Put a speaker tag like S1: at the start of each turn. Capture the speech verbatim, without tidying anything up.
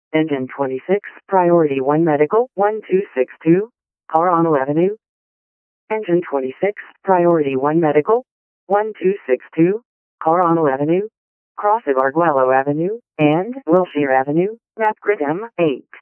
S1: Engine twenty-six, Priority one Medical, one two six two, Coronel Avenue. Engine twenty-six, Priority one Medical, one two six two, Coronel Avenue, cross of Arguello Avenue, and Wilshire Avenue, Napgrid M eight.